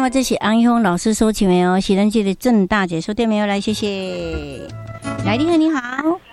话，这是安一峰老师收起没有？是咱这个郑大姐收电没有？来，谢谢。来，你好，你好。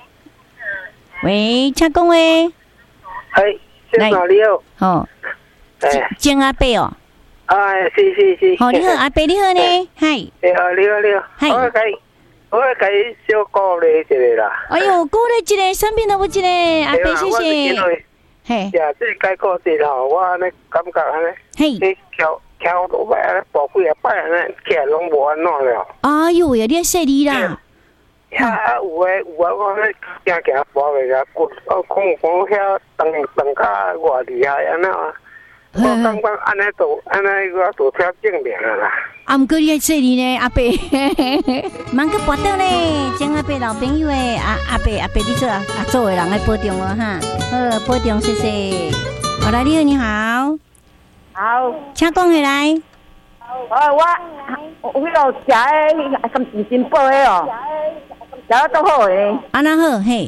喂，请讲喂。 先生你好。 哦。郑阿伯哦。 是。 好，你好，阿伯你好呢？嗨。 你好。嗨。我给你小鼓励一下啦。 哎呦，鼓励一个，产品都不一个，阿伯谢谢。嘿。 呀，这改过之后，我安尼感觉安尼。嘿。你敲落摆安尼，步几啊摆安尼，起来拢无安怎了。 哎呦呀，你犀利啦！ 有我咧行步袂个骨，讲遐动较偌厉害安尼啊。我感觉安尼我做超正面啊啦。 啊，毋过你犀利呢，阿伯，茫个跋倒咧，将阿伯老朋友诶，阿伯，你做阿做诶人来保重哦哈，好，保重，谢谢。好来，你好。 好， 请讲起来。 我迄落食诶，咁是真饱诶哦，食得都好诶。 安那好嘿。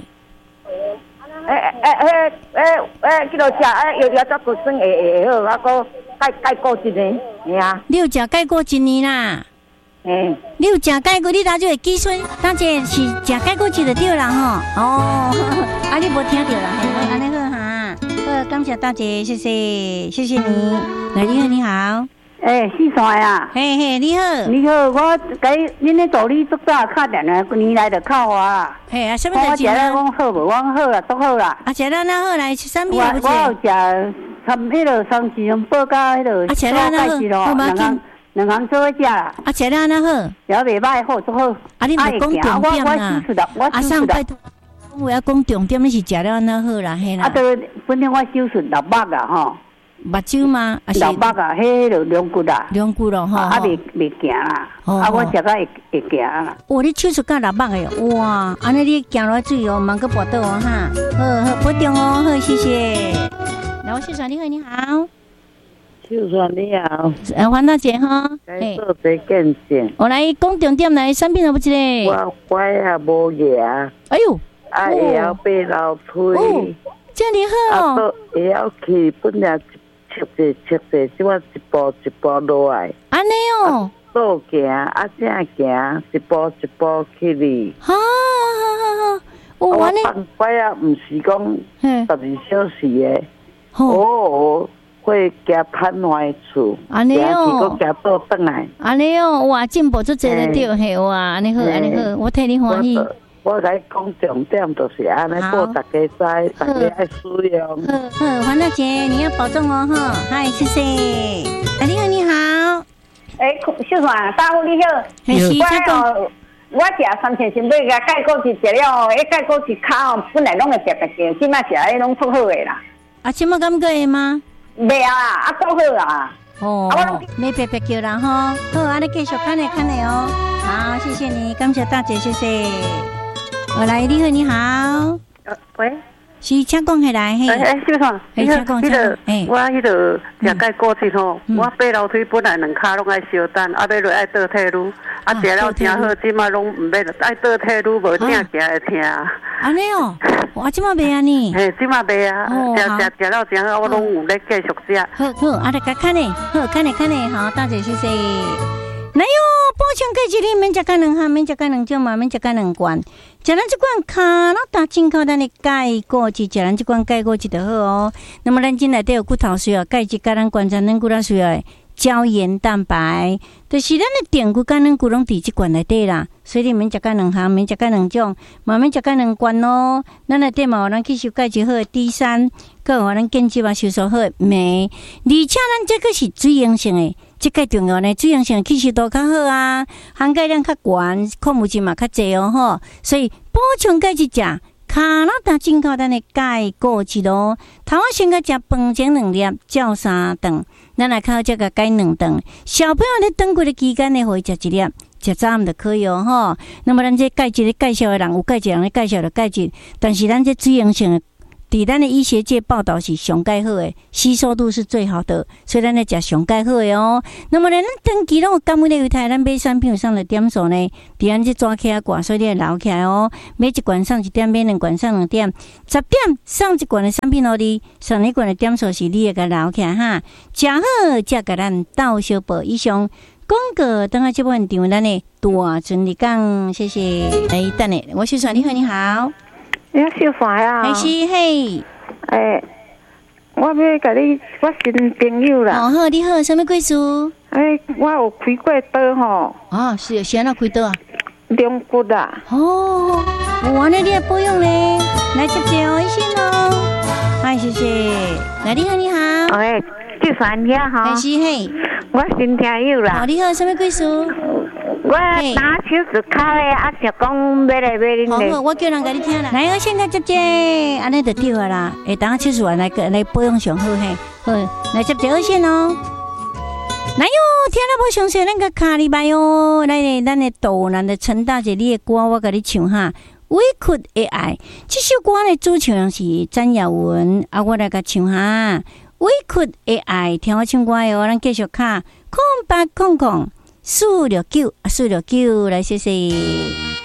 迄落食药则骨酸会好，啊个钙过一年，系啊。 你有食钙过一年啦？你有食钙过，你当就会记顺，当这是食钙过一就对啦吼。哦，啊你无听到啦，嘿，安尼好哈。好，感谢大姐，谢谢你。来，你好。 四川啊。 嘿，你好。 你好，我给恁咧助理做早敲电话，年来就敲我啊。 嘿啊，什么代志啊？ 我讲好无？我好啦，都好啦。 啊，食了那好来，产品有不？ 我有食迄落三七龙报甲迄落。 啊，食了那好，好嘛紧。 两行做伙食啦。 啊，食了那好。 食袂歹，好做好。 啊，你莫讲重点啦。啊，上拜托。我要讲重点，你是食了那好啦，嘿啦。 啊，对，本来我手术六百啊，吼。 目睭吗？啊是六百啊，迄落两骨啦。 两骨咯，吼。 啊，袂行啦。啊，我食到会行啦。 哦，你手术到600个哇！安尼你行落水哦，茫个跋倒哦哈。好，保重哦，好，谢谢。来，我秀传你好，你好。 秀传你好。 黄大姐哈。 该做这件事。 我来讲重点来，产品有不一个？ 我拐也无牙。 哎呦。 啊，会晓爬楼梯。 这样你好。 啊，会晓去本来切者，即我一步落来。 安尼哦。 倒行，啊，正行，一步去哩。 好。我放拐啊，唔是讲12小时的。哦。会加摊坏厝， 安尼哦， 加倒转来。 安尼哦，哇，进步足济了对嘿哇，安尼好，我替你欢喜。 我来讲重点就是安尼，报大家知，大家爱使用。 好，黄大姐，你要保重哦哈，嗨，谢谢。你好。 秀传，大夫你好。我食3000先买个钙果汁食了，钙果汁卡本来拢会白白叫，即摆食拢足好诶啦。 啊，即摆敢过会吗？ 袂啊，足好啊。 哦，没白白叫啦吼。好，啊，你继续看嘞哦。好，谢谢你，感谢大姐，谢谢。我来，你好。 喂。 是请讲起来嘿。 秀传， 请讲。 我迄个食钙果汁吼，我爬楼梯本来两骹拢爱小等，啊，要落爱倒退路，啊，食了真好，即马拢唔要爱倒退路，无正行会疼。 安尼哦，我即马袂安尼。 嘿，即马袂啊，食了真好，我拢有咧继续食。 好，啊，来看咧，好，看咧，好，大姐谢谢。来哟，补充钙质你免食干两项，免食干两种嘛，免食干两罐。食咱这款卡拉达进口咱的钙果汁，食咱这款钙果汁就好哦。那么咱进来都有骨头需要钙质，甲咱观察咱骨头需要胶原蛋白，就是咱的电骨甲咱骨拢伫这罐内底啦。所以你免食干两项，免食干两种，嘛免食干两罐哦。咱内底嘛有咱吸收钙质好的 D3，佮有咱建基嘛吸收好的镁，而且咱这个是水溶性的。这个重要呢，水溶性吸收度较好啊，含钙量较悬，矿物质嘛较济哦吼，所以补充钙质食卡拉达进口咱的钙果汁咯。头仔先甲食饭前2粒，照3顿，咱来靠这个钙2顿。小朋友咧等过的期间呢，可以食1粒，食早暗就可以哦吼。那么咱这钙质咧介绍的人有钙质人咧介绍的钙质，但是咱这水溶性的。伫咱的医学界报道是上钙好的，吸收度是最好的，所以咱来食上钙好的哦。那么咱长期拢有感冒的犹太，咱买产品有上的点数呢，伫咱这抓起来挂，所以你要留起来哦。买一罐上1点，买2罐上2点，10点上1罐的产品哦，你上1罐的点数是你个留起来哈。食好，才甲咱斗小报以上。 广告等下这部现场，咱的大尊你讲，谢谢。哎，等下，我秀传你好，你好。 你好，秀传啊。 还是嘿。 我要甲你，我新朋友啦。 哦好，你好，什么贵属？ 我有开过刀吼。 哦，是安怎开刀啊？ 龙骨啊。 哦，完了你也保养嘞，来接哦，一先哦。嗨，谢谢。来，你好，你好。 秀传你好。 还是嘿。 我新朋友啦。 哦，你好，什么贵属？ 我打手指卡嘞，想讲买来买恁嘞。 好，我叫人甲你听啦。来，我现在接，安尼就对啊啦。等下手术完来保养上好嘿。好，来接二线哦。来哟，听了无详细，咱个卡里拜哟。来，咱的导南的陈大姐，你的歌我甲你唱哈。We could AI， 这首歌的主唱人是詹雅文，我来甲唱哈。We could AI， 听我唱歌哟，咱继续卡，0800。469，469，来谢谢。